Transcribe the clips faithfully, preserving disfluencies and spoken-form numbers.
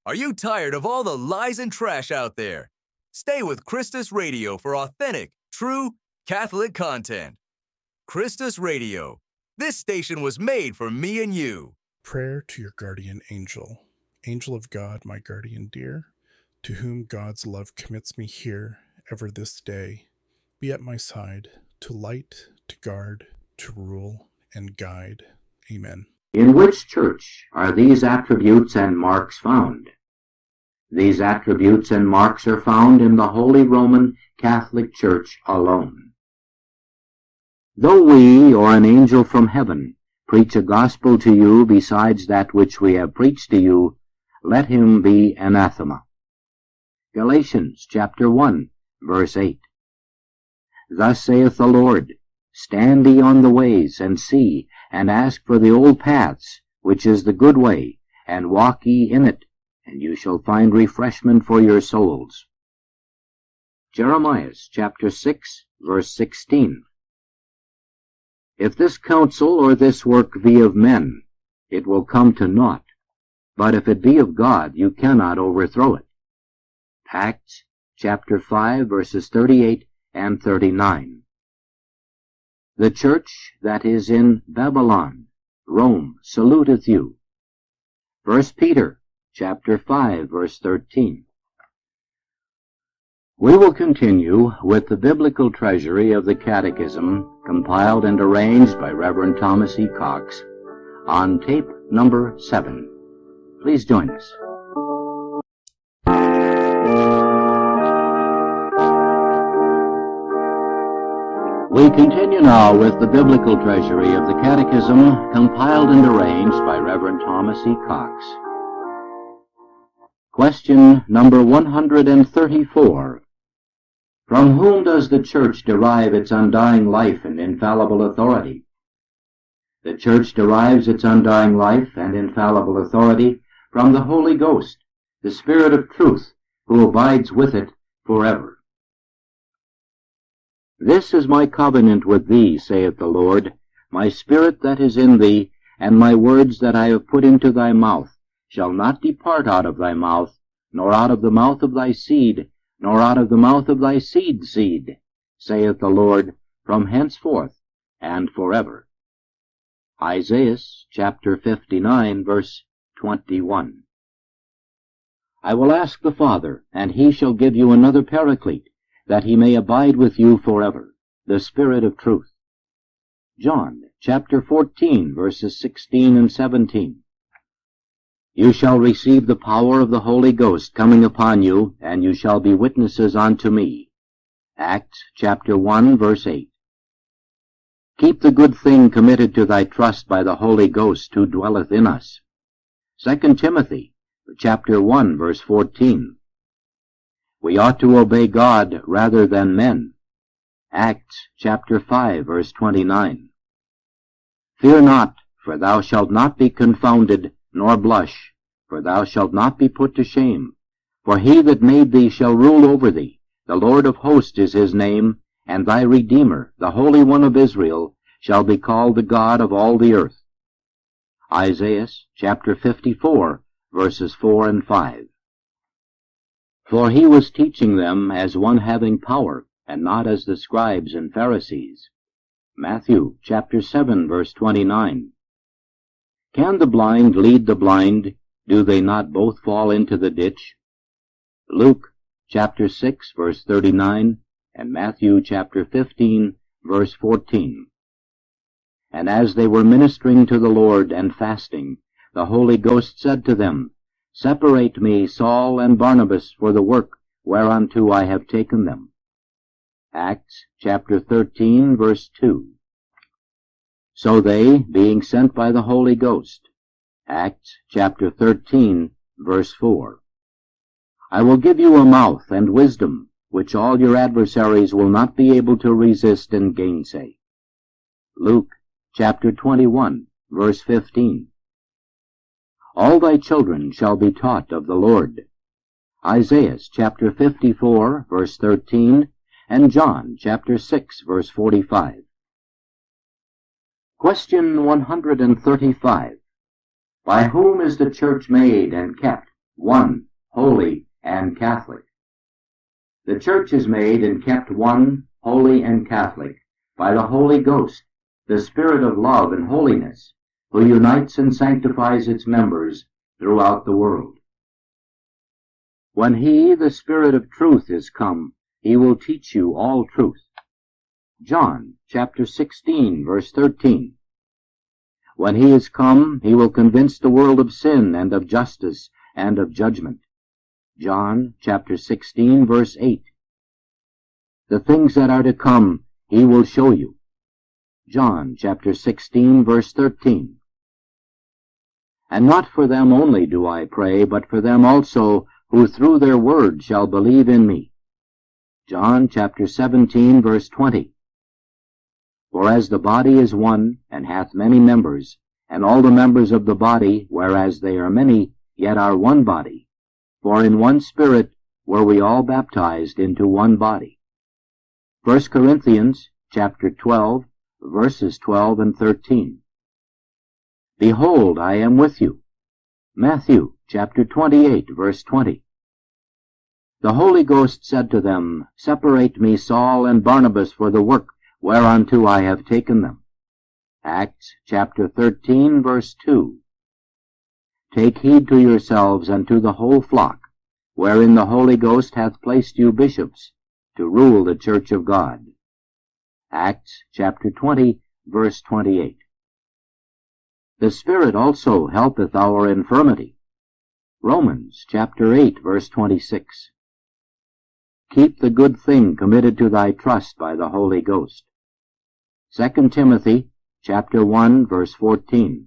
Are you tired of all the lies and trash out there? Stay with Christus Radio for authentic, true, Catholic content. Christus Radio. This station was made for me and you. Prayer to your guardian angel. Angel of God, my guardian dear, to whom God's love commits me here, ever this day, be at my side, to light, to guard, to rule, and guide. Amen. In which church are these attributes and marks found? These attributes and marks are found in the Holy Roman Catholic Church alone. Though we, or an angel from heaven, preach a gospel to you besides that which we have preached to you, let him be anathema. Galatians chapter one, verse eight. Thus saith the Lord, stand ye on the ways, and see, and ask for the old paths, which is the good way, and walk ye in it, and you shall find refreshment for your souls. Jeremiah chapter six, verse sixteen. If this counsel or this work be of men, it will come to naught, but if it be of God, you cannot overthrow it. Acts chapter five, verses thirty-eight and thirty-nine. The church that is in Babylon, Rome, saluteth you. First Peter chapter five, verse thirteen. We will continue with the biblical treasury of the Catechism, compiled and arranged by Reverend Thomas E. Cox, on tape number seven. Please join us. We continue now with the biblical treasury of the Catechism, compiled and arranged by Reverend Thomas E. Cox. Question number one hundred thirty-four. From whom does the Church derive its undying life and infallible authority? The Church derives its undying life and infallible authority from the Holy Ghost, the Spirit of truth, who abides with it forever. This is my covenant with thee, saith the Lord, my spirit that is in thee, and my words that I have put into thy mouth, shall not depart out of thy mouth, nor out of the mouth of thy seed, nor out of the mouth of thy seed's seed, saith the Lord, from henceforth and forever. Isaiah chapter fifty-nine, verse twenty-one. I will ask the Father, and he shall give you another Paraclete, that he may abide with you forever, the Spirit of truth. John chapter fourteen, verses sixteen and seventeen. You shall receive the power of the Holy Ghost coming upon you, and you shall be witnesses unto me. Acts chapter one, verse eight. Keep the good thing committed to thy trust by the Holy Ghost who dwelleth in us. Second Timothy chapter one, verse fourteen. We ought to obey God rather than men. Acts chapter five, verse twenty-nine. Fear not, for thou shalt not be confounded, nor blush, for thou shalt not be put to shame. For he that made thee shall rule over thee. The Lord of hosts is his name, and thy Redeemer, the Holy One of Israel, shall be called the God of all the earth. Isaiah chapter fifty-four, verses four and five. For he was teaching them as one having power, and not as the scribes and Pharisees. Matthew chapter seven, verse twenty-nine. Can the blind lead the blind? Do they not both fall into the ditch? Luke chapter six, verse thirty-nine, and Matthew chapter fifteen, verse fourteen. And as they were ministering to the Lord and fasting, the Holy Ghost said to them, Separate me Saul and Barnabas for the work whereunto I have taken them. Acts chapter thirteen, verse two. So they, being sent by the Holy Ghost. Acts chapter thirteen, verse four. I will give you a mouth and wisdom, which all your adversaries will not be able to resist and gainsay. Luke chapter twenty-one, verse fifteen. All thy children shall be taught of the Lord. Isaiah chapter fifty-four, verse thirteen, and John chapter six, verse forty-five. Question one hundred thirty-five. By whom is the church made and kept, one, holy, and Catholic. The Church is made and kept one, holy, and Catholic by the Holy Ghost, the Spirit of love and holiness, who unites and sanctifies its members throughout the world. When he, the Spirit of truth, is come, he will teach you all truth. John chapter sixteen, verse thirteen. When he is come, he will convince the world of sin and of justice and of judgment. John chapter sixteen, verse eight. The things that are to come he will show you. John chapter sixteen, verse thirteen. And not for them only do I pray, but for them also who through their word shall believe in me. John chapter seventeen, verse twenty. For as the body is one, and hath many members, and all the members of the body, whereas they are many, yet are one body, for in one Spirit were we all baptized into one body. First Corinthians chapter twelve, verses twelve and thirteen. Behold, I am with you. Matthew chapter twenty-eight, verse twenty. The Holy Ghost said to them, Separate me Saul and Barnabas for the work whereunto I have taken them. Acts chapter thirteen, verse two. Take heed to yourselves and to the whole flock, wherein the Holy Ghost hath placed you bishops, to rule the church of God. Acts chapter twenty, verse twenty-eight. The Spirit also helpeth our infirmity. Romans chapter eight, verse twenty-six. Keep the good thing committed to thy trust by the Holy Ghost. Second Timothy chapter one, verse fourteen.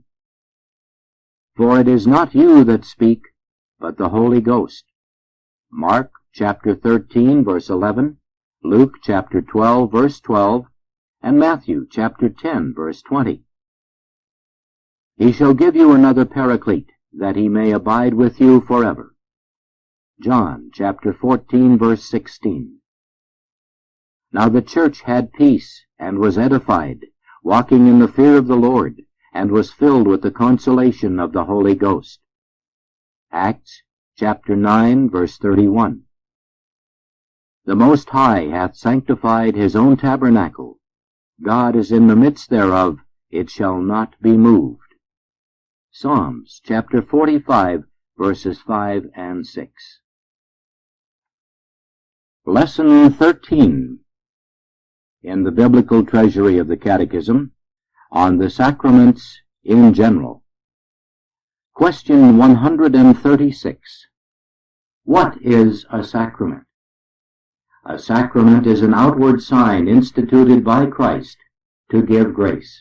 For it is not you that speak, but the Holy Ghost. Mark chapter thirteen, verse eleven, Luke chapter twelve, verse twelve, and Matthew chapter ten, verse twenty. He shall give you another Paraclete, that he may abide with you forever. John chapter fourteen, verse sixteen. Now the church had peace, and was edified, walking in the fear of the Lord, and was filled with the consolation of the Holy Ghost. Acts chapter nine, verse thirty-one. The Most High hath sanctified his own tabernacle. God is in the midst thereof, it shall not be moved. Psalms chapter forty-five, verses five and six. Lesson thirteen. In the Biblical Treasury of the Catechism, on the Sacraments in General. Question one hundred thirty-six. What is a sacrament? A sacrament is an outward sign instituted by Christ to give grace.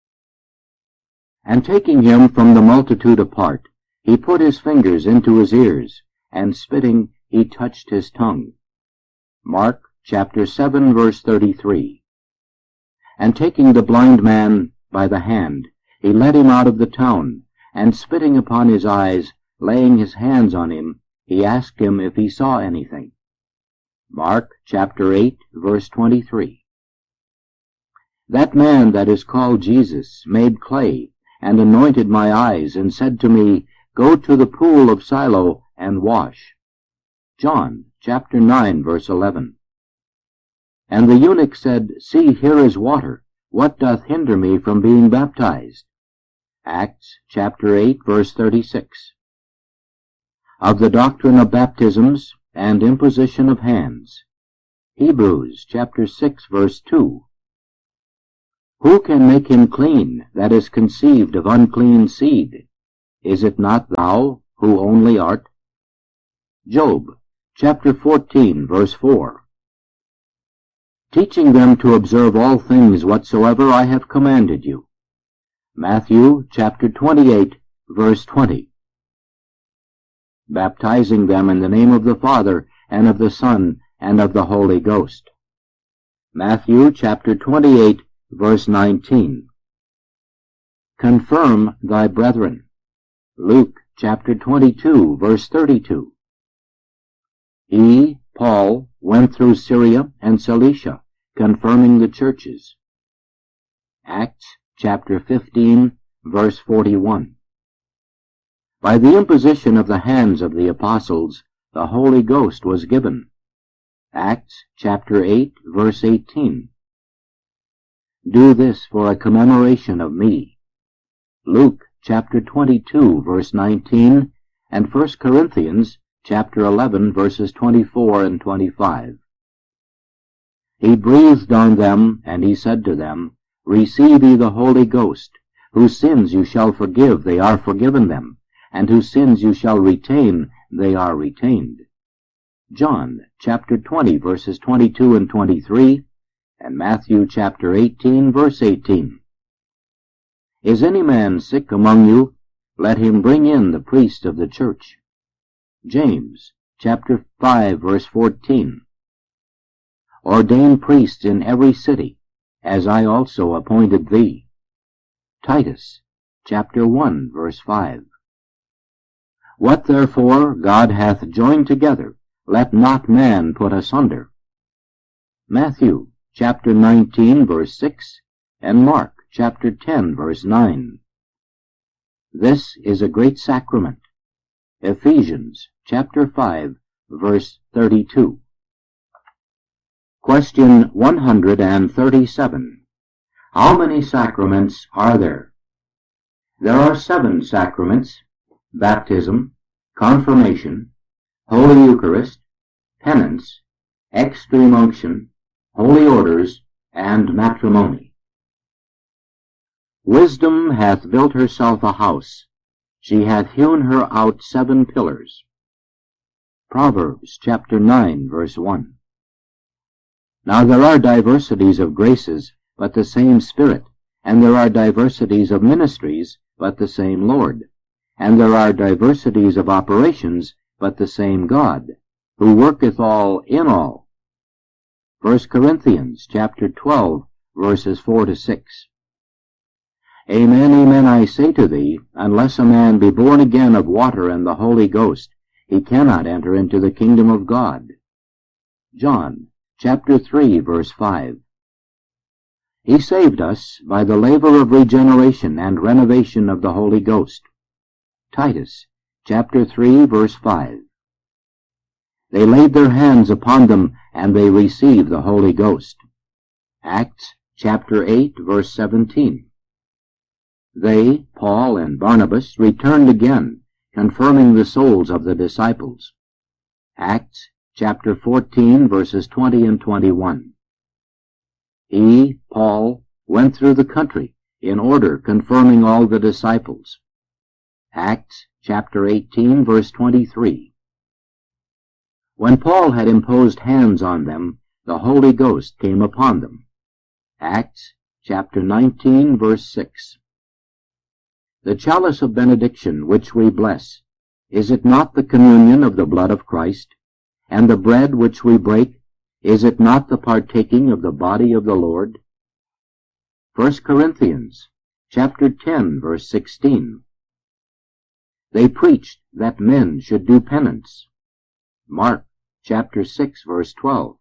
And taking him from the multitude apart, he put his fingers into his ears, and spitting, he touched his tongue. Mark chapter seven, verse thirty-three. And taking the blind man by the hand, he led him out of the town, and spitting upon his eyes, laying his hands on him, he asked him if he saw anything. Mark chapter eight, verse twenty-three. That man that is called Jesus made clay, and anointed my eyes, and said to me, Go to the pool of Siloam and wash. John chapter nine, verse eleven. And the eunuch said, See, here is water. What doth hinder me from being baptized? Acts chapter eight, verse thirty-six. Of the doctrine of baptisms and imposition of hands. Hebrews chapter six, verse two. Who can make him clean that is conceived of unclean seed? Is it not thou who only art? Job chapter fourteen, verse four. Teaching them to observe all things whatsoever I have commanded you. Matthew chapter twenty-eight, verse twenty. Baptizing them in the name of the Father, and of the Son, and of the Holy Ghost. Matthew chapter twenty-eight, verse nineteen. Confirm thy brethren. Luke chapter twenty-two, verse thirty-two. He, Paul, went through Syria and Cilicia, confirming the churches. Acts chapter fifteen, verse forty-one. By the imposition of the hands of the apostles, the Holy Ghost was given. Acts chapter eight, verse eighteen. Do this for a commemoration of me. Luke chapter twenty-two, verse nineteen, and First Corinthians chapter eleven, verses twenty-four and twenty-five. He breathed on them, and he said to them, Receive ye the Holy Ghost. Whose sins you shall forgive, they are forgiven them, and whose sins you shall retain, they are retained. John chapter twenty, verses twenty-two and twenty-three, and Matthew chapter eighteen, verse eighteen. Is any man sick among you? Let him bring in the priest of the church. James chapter five, verse fourteen. Ordain priests in every city, as I also appointed thee. Titus chapter one, verse five. What therefore God hath joined together, let not man put asunder. Matthew chapter nineteen, verse six, and Mark chapter ten, verse nine. This is a great sacrament. Ephesians chapter five, verse thirty-two. Question one hundred thirty-seven. How many sacraments are there? There are seven sacraments: baptism, confirmation, Holy Eucharist, penance, extreme unction, holy orders, and matrimony. Wisdom hath built herself a house. She hath hewn her out seven pillars. Proverbs chapter nine, verse one. Now there are diversities of graces, but the same Spirit, and there are diversities of ministries, but the same Lord, and there are diversities of operations, but the same God, who worketh all in all. First Corinthians chapter twelve, verses four to six. Amen, amen, I say to thee, unless a man be born again of water and the Holy Ghost, he cannot enter into the kingdom of God. John chapter three, verse five. He saved us by the labor of regeneration and renovation of the Holy Ghost. Titus chapter three, verse five. They laid their hands upon them, and they received the Holy Ghost. Acts chapter eight, verse seventeen. They, Paul and Barnabas, returned again, confirming the souls of the disciples. Acts chapter fourteen, verses twenty and twenty-one. He, Paul, went through the country, in order confirming all the disciples. Acts chapter eighteen, verse twenty-three. When Paul had imposed hands on them, the Holy Ghost came upon them. Acts chapter nineteen, verse six. The chalice of benediction which we bless, is it not the communion of the blood of Christ? And the bread which we break, is it not the partaking of the body of the Lord? First Corinthians chapter ten, verse sixteen. They preached that men should do penance. Mark chapter six, verse twelve.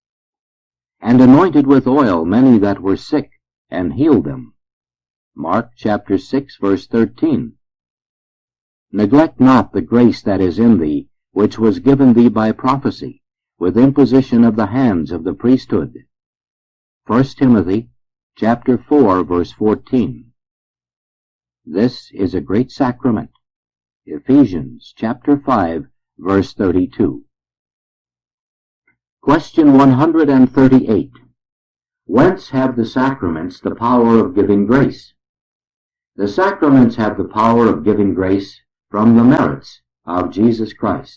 And anointed with oil many that were sick, and healed them. Mark chapter six, verse thirteen. Neglect not the grace that is in thee, which was given thee by prophecy, with imposition of the hands of the priesthood. First Timothy chapter four, verse fourteen. This is a great sacrament. Ephesians chapter five, verse thirty-two. Question one hundred thirty-eight. Whence have the sacraments the power of giving grace? The sacraments have the power of giving grace from the merits of Jesus Christ.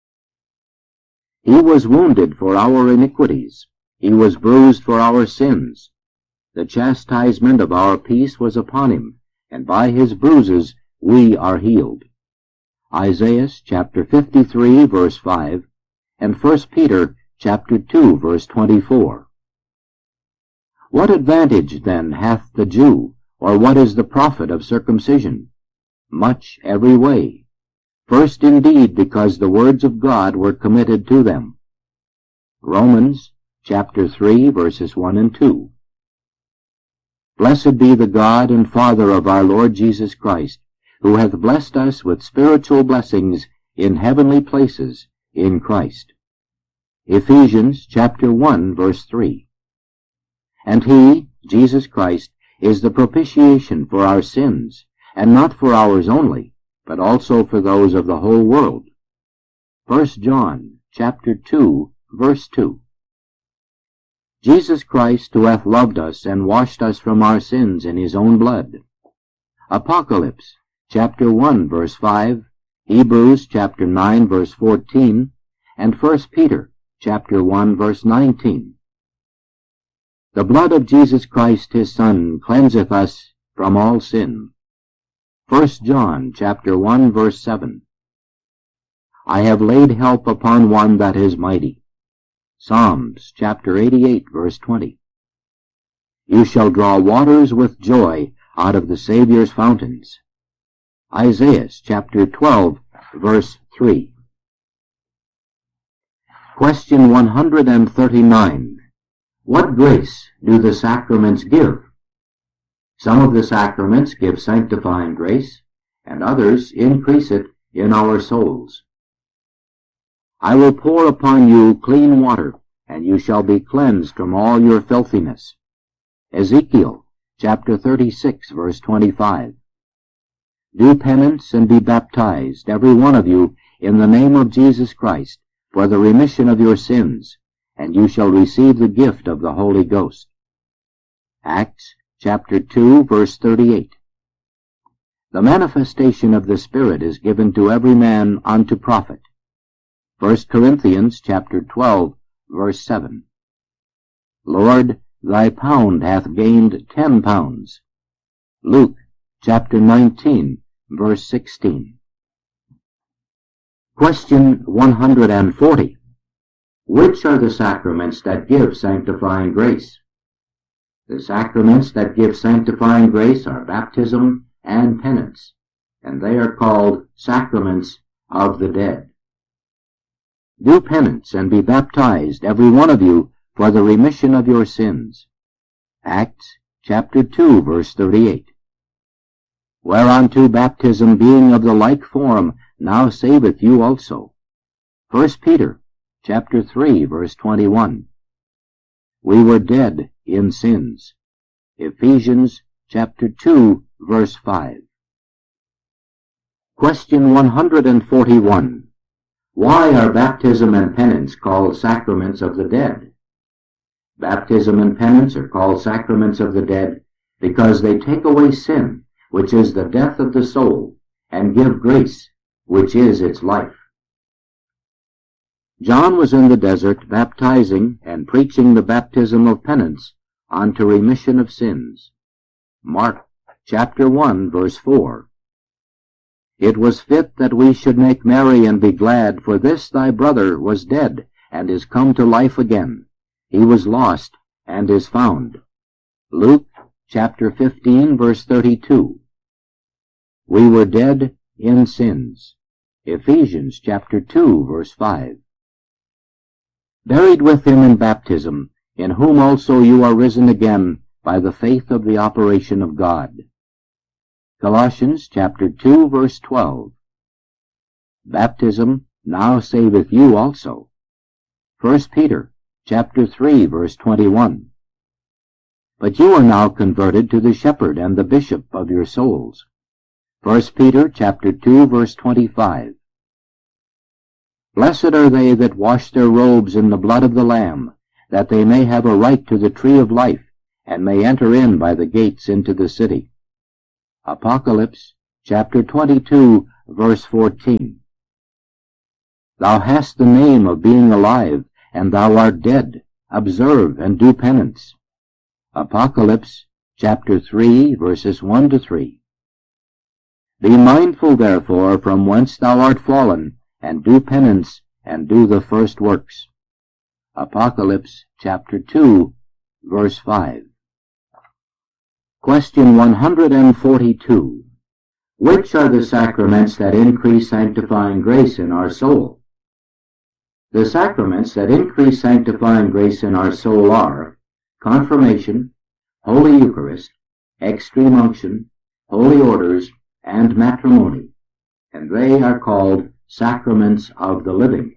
He was wounded for our iniquities. He was bruised for our sins. The chastisement of our peace was upon him, and by his bruises we are healed. Isaiah chapter fifty-three, verse five, and First Peter chapter two, verse twenty-four. What advantage, then, hath the Jew, or what is the profit of circumcision? Much every way. First, indeed, because the words of God were committed to them. Romans chapter three, verses one and two. Blessed be the God and Father of our Lord Jesus Christ, who hath blessed us with spiritual blessings in heavenly places in Christ. Ephesians chapter one, verse three. And he, Jesus Christ, is the propitiation for our sins, and not for ours only, but also for those of the whole world. First John chapter two, verse two. Jesus Christ, who hath loved us and washed us from our sins in his own blood. Apocalypse chapter one, verse five, Hebrews chapter nine, verse fourteen, and First Peter chapter one, verse nineteen. The blood of Jesus Christ his Son cleanseth us from all sin. First John chapter one, verse seven. I have laid help upon one that is mighty. Psalms chapter eighty-eight, verse twenty. You shall draw waters with joy out of the Saviour's fountains. Isaiah chapter twelve, verse three. Question one hundred thirty-nine. What grace do the sacraments give? Some of the sacraments give sanctifying grace, and others increase it in our souls. I will pour upon you clean water, and you shall be cleansed from all your filthiness. Ezekiel chapter thirty-six, verse twenty-five. Do penance and be baptized, every one of you, in the name of Jesus Christ, for the remission of your sins, and you shall receive the gift of the Holy Ghost. Acts chapter two, verse thirty-eight. The manifestation of the Spirit is given to every man unto profit. First Corinthians chapter twelve, verse seven. Lord, thy pound hath gained ten pounds. Luke chapter nineteen, verse sixteen. Question one hundred forty. Which are the sacraments that give sanctifying grace? The sacraments that give sanctifying grace are baptism and penance, and they are called sacraments of the dead. Do penance and be baptized, every one of you, for the remission of your sins. Acts chapter two, verse thirty-eight. Whereunto baptism being of the like form now saveth you also. First Peter chapter three, verse twenty-one. We were dead in sins. Ephesians chapter two, verse five. Question one hundred forty-one. Why are baptism and penance called sacraments of the dead? Baptism and penance are called sacraments of the dead because they take away sin, which is the death of the soul, and give grace, which is its life. John was in the desert baptizing and preaching the baptism of penance unto remission of sins. Mark chapter one, verse four. It was fit that we should make merry and be glad, for this thy brother was dead, and is come to life again. He was lost, and is found. Luke chapter fifteen, verse thirty-two. We were dead in sins. Ephesians chapter two, verse five. Buried with him in baptism, in whom also you are risen again by the faith of the operation of God. Colossians chapter two, verse twelve. Baptism now saveth you also. First Peter chapter three, verse twenty-one. But you are now converted to the shepherd and the bishop of your souls. First Peter chapter two, verse twenty-five. Blessed are they that wash their robes in the blood of the Lamb, that they may have a right to the tree of life, and may enter in by the gates into the city. Apocalypse chapter twenty-two, verse fourteen. Thou hast the name of being alive, and thou art dead. Observe and do penance. Apocalypse chapter three, verses one to three. Be mindful, therefore, from whence thou art fallen, and do penance, and do the first works. Apocalypse chapter two, verse five. Question one hundred forty-two. Which are the sacraments that increase sanctifying grace in our soul? The sacraments that increase sanctifying grace in our soul are confirmation, Holy Eucharist, extreme unction, holy orders, and matrimony, and they are called sacraments of the living.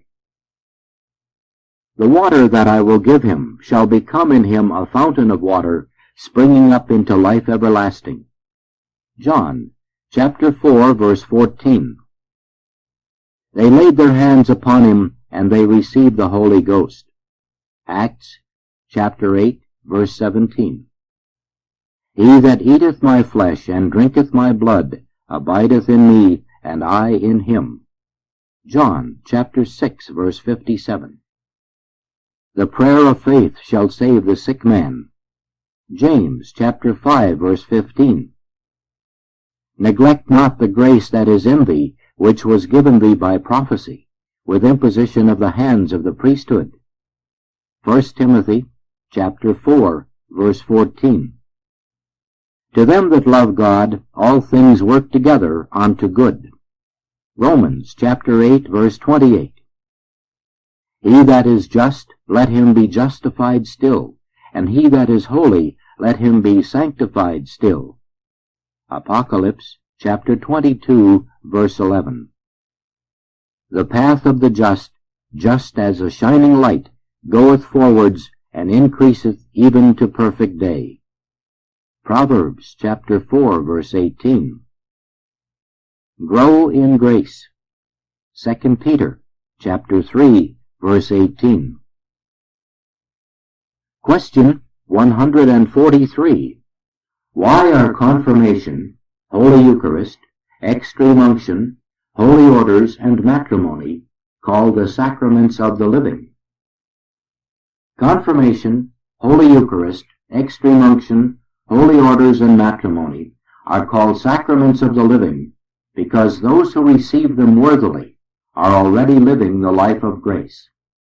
The water that I will give him shall become in him a fountain of water, springing up into life everlasting. John chapter four, verse fourteen. They laid their hands upon him, and they received the Holy Ghost. Acts chapter eight, verse seventeen. He that eateth my flesh and drinketh my blood abideth in me, and I in him. John chapter six, verse fifty-seven. The prayer of faith shall save the sick man. James chapter five, verse fifteen. Neglect not the grace that is in thee, which was given thee by prophecy, with imposition of the hands of the priesthood. First Timothy chapter four, verse fourteen. To them that love God, all things work together unto good. Romans chapter eight, verse twenty-eight. He that is just, let him be justified still, and he that is holy, let him be sanctified still. Apocalypse chapter twenty-two, verse eleven. The path of the just, just as a shining light, goeth forwards, and increaseth even to perfect day. Proverbs chapter four, verse eighteen. Grow in grace. Second Peter chapter three, verse eighteen. Question one hundred forty-three. Why are confirmation, Holy Eucharist, extreme unction, holy orders, and matrimony called the sacraments of the living? Confirmation, Holy Eucharist, extreme unction, holy orders, and matrimony are called sacraments of the living because those who receive them worthily are already living the life of grace.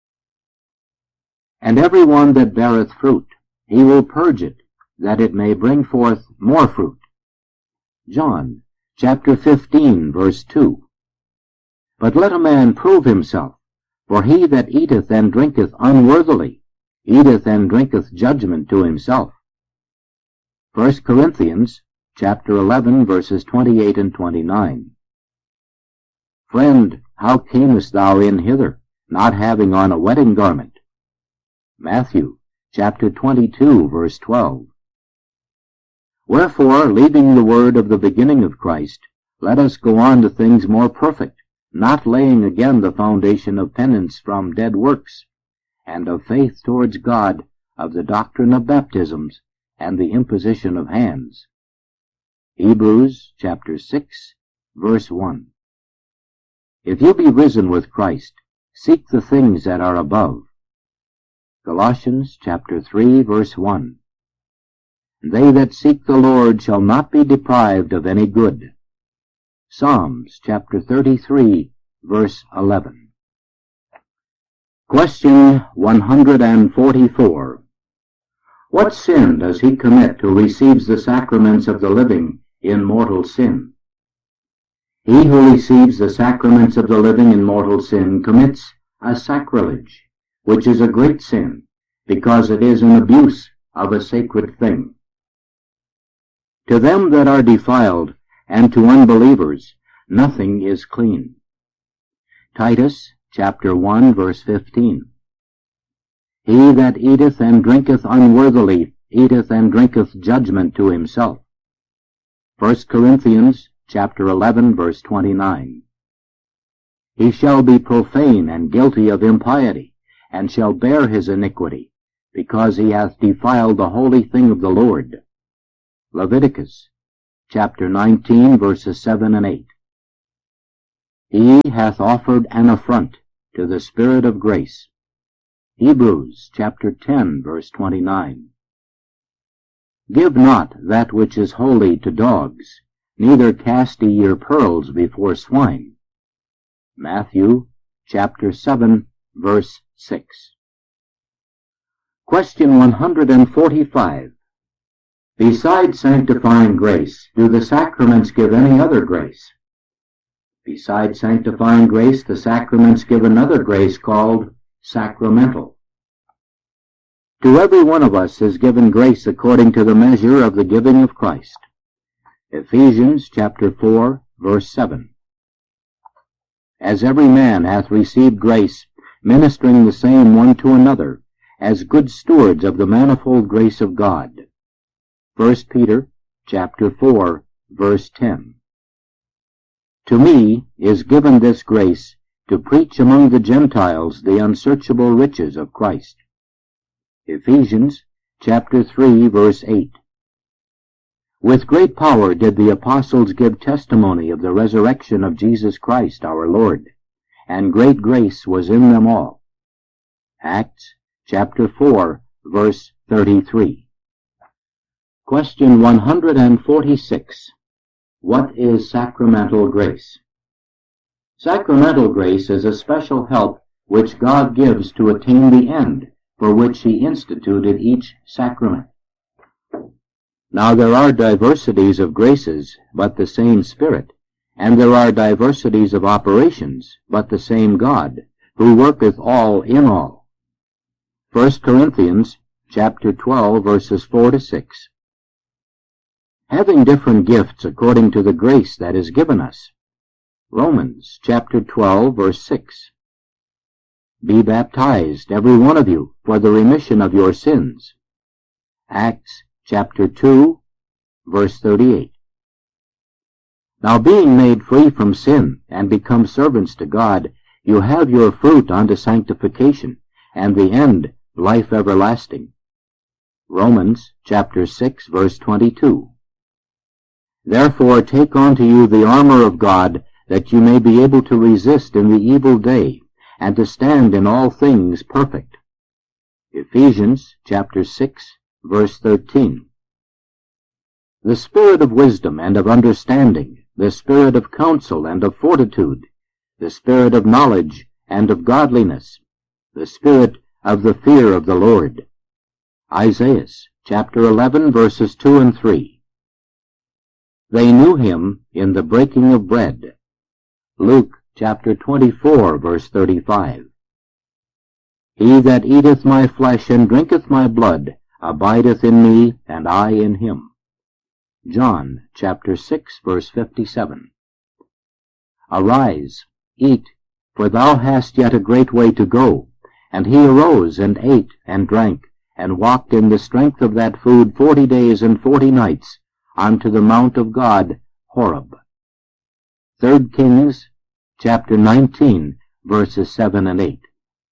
And every one that beareth fruit, he will purge it, that it may bring forth more fruit. John chapter fifteen, verse two. But let a man prove himself, for he that eateth and drinketh unworthily, eateth and drinketh judgment to himself. First Corinthians chapter eleven, verses twenty-eight and twenty-nine. Friend, how camest thou in hither, not having on a wedding garment? Matthew chapter twenty-two, verse twelve. Wherefore, leaving the word of the beginning of Christ, let us go on to things more perfect, not laying again the foundation of penance from dead works, and of faith towards God, of the doctrine of baptisms, and the imposition of hands. Hebrews chapter six, verse one. If you be risen with Christ, seek the things that are above. Colossians chapter three, verse one. They that seek the Lord shall not be deprived of any good. Psalms chapter thirty-three, verse eleven. Question one hundred forty-four. What sin does he commit who receives the sacraments of the living in mortal sin? He who receives the sacraments of the living in mortal sin commits a sacrilege, which is a great sin, because it is an abuse of a sacred thing. To them that are defiled, and to unbelievers, nothing is clean. Titus chapter one, verse fifteen. He that eateth and drinketh unworthily eateth and drinketh judgment to himself. First Corinthians chapter eleven, verse twenty-nine. He shall be profane and guilty of impiety, and shall bear his iniquity, because he hath defiled the holy thing of the Lord. Leviticus chapter nineteen, verses seven and eight. He hath offered an affront to the Spirit of grace. Hebrews chapter ten, verse twenty-nine. Give not that which is holy to dogs, neither cast ye your pearls before swine. Matthew chapter seven, verse six. Question one hundred forty-five. Besides sanctifying grace, do the sacraments give any other grace? Besides sanctifying grace, the sacraments give another grace called sacramental. To every one of us is given grace according to the measure of the giving of Christ. Ephesians chapter four, verse seven. As every man hath received grace, ministering the same one to another, as good stewards of the manifold grace of God. First Peter chapter four, verse ten. To me is given this grace to preach among the Gentiles the unsearchable riches of Christ. Ephesians chapter three, verse eight. With great power did the apostles give testimony of the resurrection of Jesus Christ our Lord, and great grace was in them all. Acts chapter four, verse thirty-three. Question one hundred forty-six. What is sacramental grace? Sacramental grace is a special help which God gives to attain the end for which He instituted each sacrament. Now there are diversities of graces, but the same Spirit, and there are diversities of operations, but the same God, who worketh all in all. First Corinthians chapter twelve, verses four to six. Having different gifts according to the grace that is given us. Romans chapter twelve, verse six. Be baptized, every one of you, for the remission of your sins. Acts chapter two, verse thirty-eight. Now being made free from sin, and become servants to God, you have your fruit unto sanctification, and the end, life everlasting. Romans chapter six, verse twenty-two. Therefore take unto you the armor of God, that you may be able to resist in the evil day, and to stand in all things perfect. Ephesians chapter six, verse thirteen. The spirit of wisdom and of understanding, the spirit of counsel and of fortitude, the spirit of knowledge and of godliness, the spirit of the fear of the Lord. Isaiah chapter eleven, verses two and three. They knew him in the breaking of bread. Luke chapter twenty-four, verse thirty-five. He that eateth my flesh and drinketh my blood abideth in me, and I in him. John chapter six, verse fifty-seven. Arise, eat, for thou hast yet a great way to go. And he arose and ate and drank, and walked in the strength of that food forty days and forty nights, unto the mount of God, Horeb. Third Kings chapter nineteen, verses seven and eight.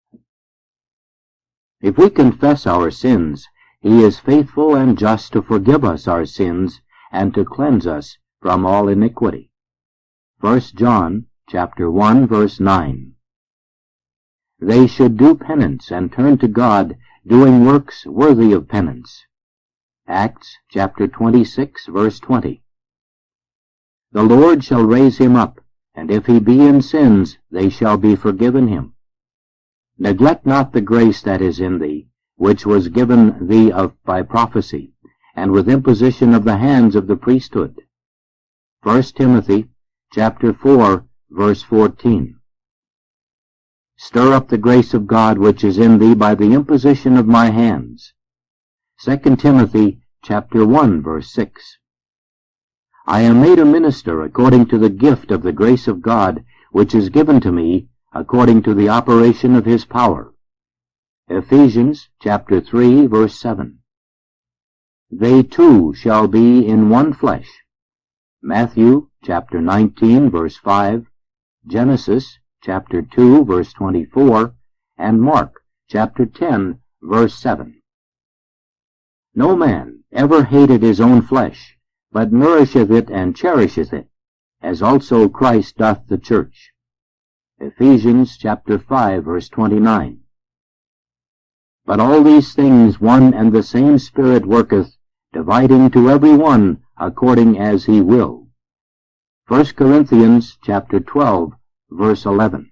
If we confess our sins, he is faithful and just to forgive us our sins, and to cleanse us from all iniquity. First John chapter one, verse nine. They should do penance and turn to God, doing works worthy of penance. Acts chapter twenty-six, verse twenty. The Lord shall raise him up, and if he be in sins, they shall be forgiven him. Neglect not the grace that is in thee, which was given thee of by prophecy, and with imposition of the hands of the priesthood. First Timothy chapter four, verse fourteen. Stir up the grace of God which is in thee by the imposition of my hands. Second Timothy chapter one, verse six. I am made a minister according to the gift of the grace of God, which is given to me according to the operation of his power. Ephesians chapter three, verse seven. They two shall be in one flesh. Matthew chapter nineteen, verse five, Genesis chapter two, verse twenty-four, and Mark chapter ten, verse seven. No man ever hated his own flesh, but nourisheth it and cherisheth it, as also Christ doth the church. Ephesians chapter five, verse twenty-nine. But all these things one and the same Spirit worketh, dividing to every one according as he will. First Corinthians chapter twelve, verse eleven.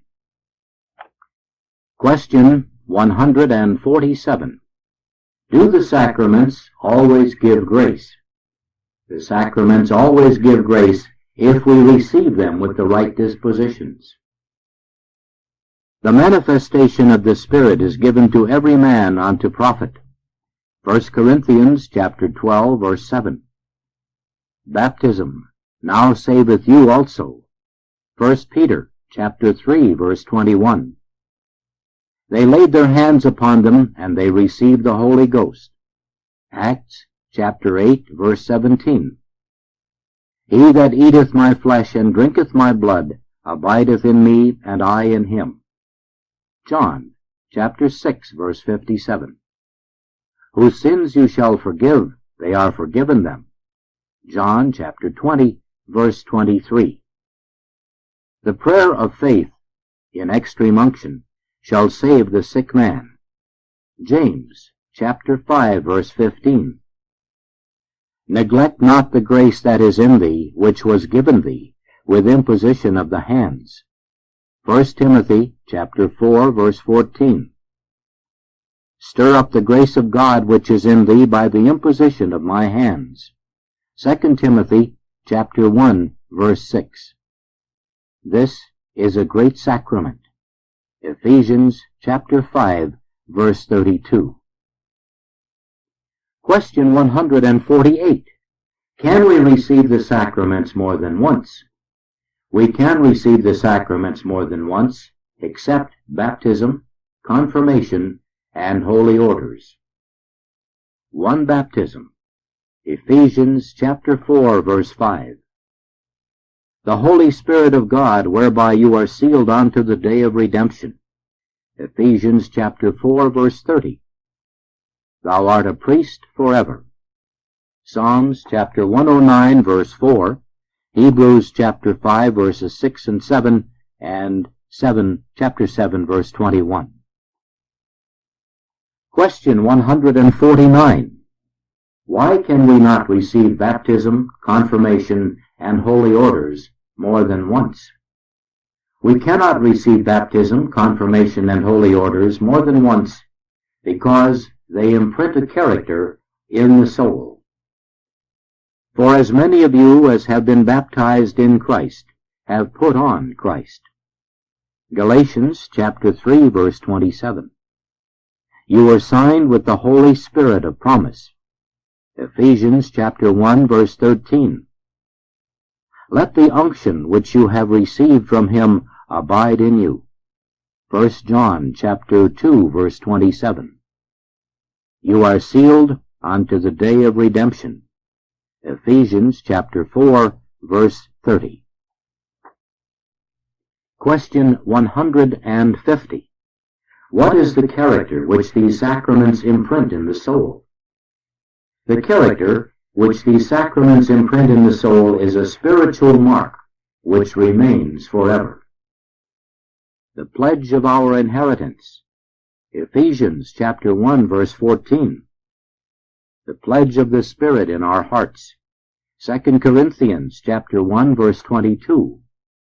Question one hundred forty-seven. Do the sacraments always give grace? The sacraments always give grace if we receive them with the right dispositions. The manifestation of the Spirit is given to every man unto profit. First Corinthians chapter twelve, verse seven. baptism now saveth you also. First Peter chapter three, verse twenty-one. They laid their hands upon them, and they received the Holy Ghost. Acts chapter eight, verse seventeen. He that eateth my flesh and drinketh my blood abideth in me, and I in him. John chapter six, verse fifty-seven. Whose sins you shall forgive, they are forgiven them. John chapter twenty, verse twenty-three. The prayer of faith in extreme unction shall save the sick man. James chapter five, verse fifteen. Neglect not the grace that is in thee, which was given thee, with imposition of the hands. First Timothy chapter four, verse fourteen. Stir up the grace of God which is in thee by the imposition of my hands. Second Timothy chapter one, verse six. This is a great sacrament. Ephesians chapter five, verse thirty-two. Question one hundred forty-eight. Can we receive the sacraments more than once? We can receive the sacraments more than once, except baptism, confirmation, and holy orders. One baptism. Ephesians chapter four, verse five. The Holy Spirit of God, whereby you are sealed unto the day of redemption. Ephesians chapter four, verse thirty. Thou art a priest forever. Psalms chapter one oh nine, verse four. Hebrews chapter five, verses six and seven, and seven, chapter seven, verse twenty-one. Question one hundred forty-nine. Why can we not receive baptism, confirmation, and holy orders more than once? We cannot receive baptism, confirmation, and holy orders more than once because they imprint a character in the soul. For as many of you as have been baptized in Christ have put on Christ. Galatians chapter three, verse twenty-seven. You are signed with the Holy Spirit of promise. Ephesians chapter one, verse thirteen. Let the unction which you have received from him abide in you. First John chapter two, verse twenty-seven. You are sealed unto the day of redemption. Ephesians chapter four, verse thirty. Question one hundred fifty. What is the character which these sacraments imprint in the soul? The character which these sacraments imprint in the soul is a spiritual mark which remains forever. The pledge of our inheritance. Ephesians chapter one, verse fourteen. The pledge of the Spirit in our hearts. Second Corinthians chapter one, verse twenty-two.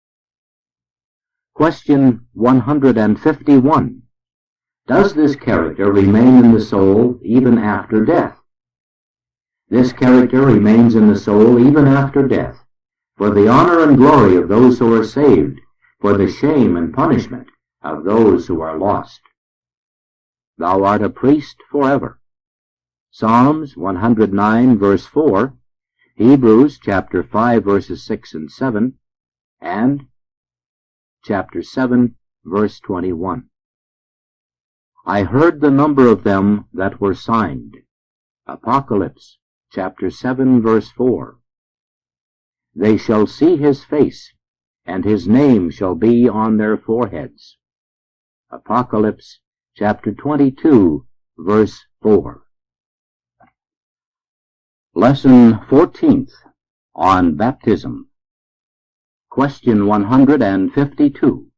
Question one hundred fifty-one. Does this character remain in the soul even after death? This character remains in the soul even after death, for the honor and glory of those who are saved, for the shame and punishment of those who are lost. Thou art a priest forever. Psalms one hundred nine, verse four, Hebrews chapter five, verses six and seven, and chapter seven, verse twenty-one. I heard the number of them that were signed. Apocalypse chapter seven, verse four. They shall see his face, and his name shall be on their foreheads. Apocalypse chapter twenty-two, verse four. Lesson fourteenth, on baptism. Question one hundred fifty-two.